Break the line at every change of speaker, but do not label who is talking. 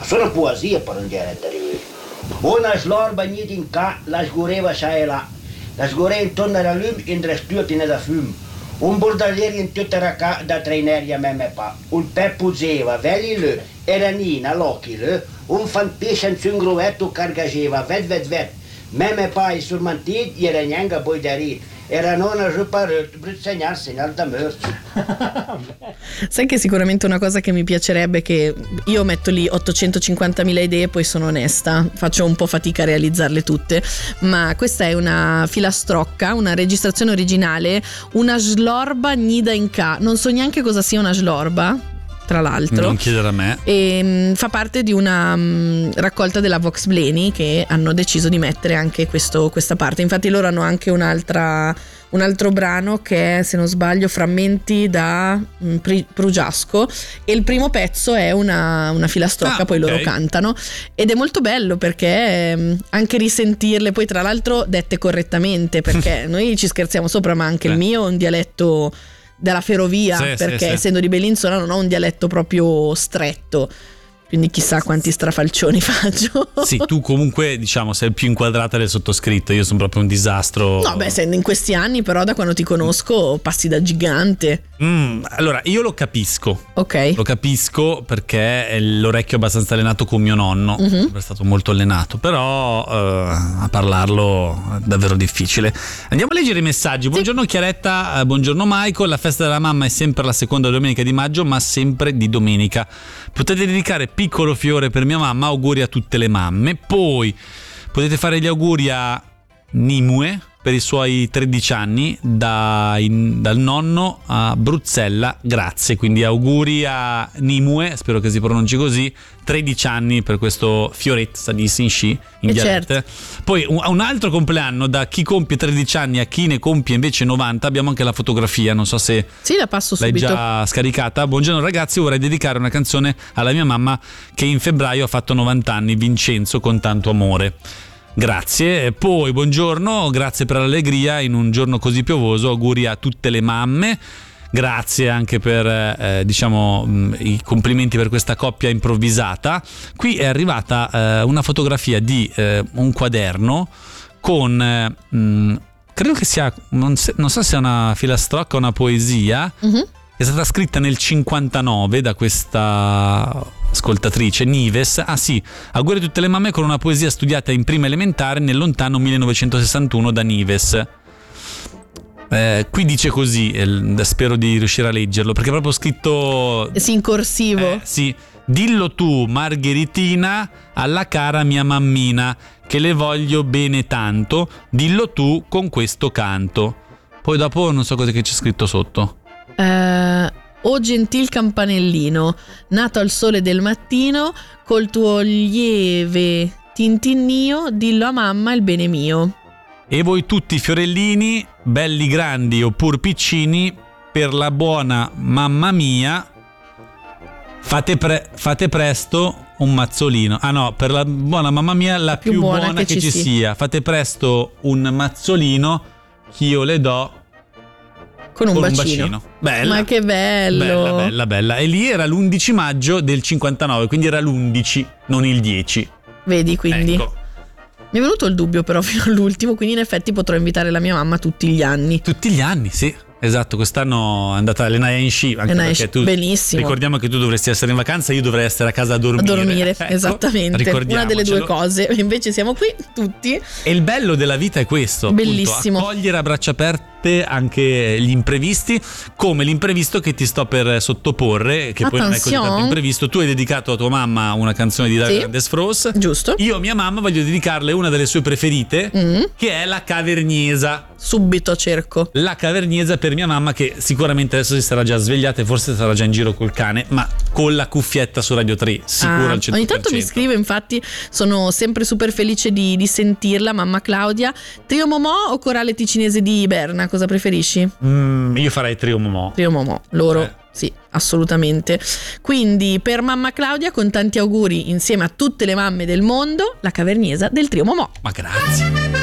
Sono poesie per un genere di lui. Una slorba niente in ca, la sgureva sa e là. La sgureva intorno alla lume in tre stuotine da fumo. Un bordaliere in tutta la ca da traineria me pa. Un peppo zeva, veli le, era nina, l'occhi le. Un fanpesce in un gruvetto cargageva, vet. Me pa e sul mantit, era neanche poi da rit. Era non a riparare, per segnal da morto.
Sai che sicuramente una cosa che mi piacerebbe, che io metto lì 850.000 idee, poi sono onesta, faccio un po' fatica a realizzarle tutte, ma questa è una filastrocca, una registrazione originale, una slorba nida in ca. Non so neanche cosa sia una slorba, tra l'altro.
Non chiedere a me.
E fa parte di una raccolta della Vox Bleni, che hanno deciso di mettere anche questa parte. Infatti loro hanno anche un altro brano che è, se non sbaglio, Frammenti da Prugiasco, e il primo pezzo è una filastrocca, poi loro cantano, ed è molto bello perché anche risentirle, poi tra l'altro dette correttamente, perché noi ci scherziamo sopra, ma anche il mio è un dialetto della ferrovia, perché essendo di Bellinzona non ho un dialetto proprio stretto, quindi chissà quanti strafalcioni faccio.
Sì, tu comunque diciamo sei più inquadrata del sottoscritto, io sono proprio un disastro.
No, beh, in questi anni però, da quando ti conosco, passi da gigante.
Allora, io lo capisco.
Ok.
Lo capisco perché è l'orecchio abbastanza allenato con mio nonno, è stato molto allenato, però a parlarlo è davvero difficile. Andiamo a leggere i messaggi. Buongiorno Chiaretta, buongiorno Michael. La festa della mamma è sempre la seconda domenica di maggio, ma sempre di domenica. Potete dedicare piccolo fiore per mia mamma, auguri a tutte le mamme. Poi potete fare gli auguri a Nimue per i suoi 13 anni dal nonno a Bruzzella, grazie. Quindi auguri a Nimue, spero che si pronunci così, 13 anni per questo fioretto, sta di Sinci in dialetto. Certo. Poi un altro compleanno da chi compie 13 anni a chi ne compie invece 90, abbiamo anche la fotografia, non so se
la passo
l'hai
subito.
già scaricata. Buongiorno ragazzi, vorrei dedicare una canzone alla mia mamma che in febbraio ha fatto 90 anni, Vincenzo, con tanto amore. Grazie. Poi buongiorno, grazie per l'allegria in un giorno così piovoso, auguri a tutte le mamme. Grazie anche per i complimenti per questa coppia improvvisata. Qui è arrivata una fotografia di un quaderno con credo che sia, non so se è una filastrocca o una poesia. È stata scritta nel 59 da questa ascoltatrice Nives. Auguri a tutte le mamme, con una poesia studiata in prima elementare nel lontano 1961 da Nives. Qui dice così, spero di riuscire a leggerlo perché è proprio scritto
in corsivo.
Sì. Dillo tu, Margheritina, alla cara mia mammina, che le voglio bene tanto, dillo tu con questo canto. Poi dopo non so cosa che c'è scritto sotto.
O gentil campanellino, nato al sole del mattino, col tuo lieve tintinnio, dillo a mamma il bene mio.
E voi tutti fiorellini, belli grandi oppur piccini, per la buona mamma mia, fate presto un mazzolino. Per la buona mamma mia, la più buona che ci sia. Fate presto un mazzolino, che io le do
con un bacino.
Bella.
Ma che bello.
Bella. E lì era l'11 maggio del 59, quindi era l'11, non il 10.
Vedi, quindi.
Ecco.
Mi è venuto il dubbio però fino all'ultimo, quindi in effetti potrò invitare la mia mamma tutti gli anni.
Tutti gli anni, sì. Esatto, quest'anno è andata all'Enaia in sci, anche perché tu,
benissimo.
Ricordiamo che tu dovresti essere in vacanza, io dovrei essere a casa a dormire.
Ecco, esattamente, una delle due cose. Invece siamo qui tutti.
E il bello della vita è questo,
bellissimo,
appunto, accogliere a braccia aperte anche gli imprevisti, come l'imprevisto che ti sto per sottoporre, che poi non è così tanto imprevisto. Tu hai dedicato a tua mamma una canzone di David Desfros,
giusto?
Io a mia mamma voglio dedicarle una delle sue preferite, che è la Caverniesa.
Subito cerco
la Caverniesa per mia mamma, che sicuramente adesso si sarà già svegliata e forse sarà già in giro col cane, ma con la cuffietta su Radio 3 sicuro al 100%.
Ogni tanto mi scrive, infatti sono sempre super felice di sentirla. Mamma Claudia, Trio Momò o Corale Ticinese di Berna, cosa preferisci?
Io farei Trio Momò.
Loro sì, assolutamente. Quindi per mamma Claudia, con tanti auguri insieme a tutte le mamme del mondo, la Caverniesa del Trio Momò.
Ma grazie.